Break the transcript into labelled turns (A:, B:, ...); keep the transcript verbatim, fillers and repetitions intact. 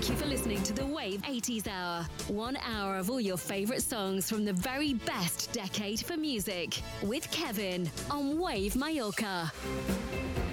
A: you for listening to the Wave eighties Hour. One hour of all your favourite songs from the very best decade for music. With Kevin on Wave Mallorca.